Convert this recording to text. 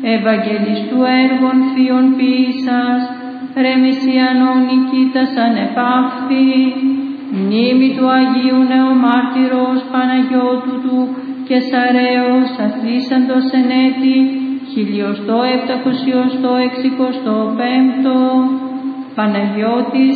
Ευαγγελιστού έργων θείων ποιήσας, ρεμισιανών Νικήτας ανεπαύθη, μνήμη του Αγίου Νεομάρτυρος Παναγιώτου του και Σαρέως αθλήσαντος εν έτη 1765, Παναγιώτης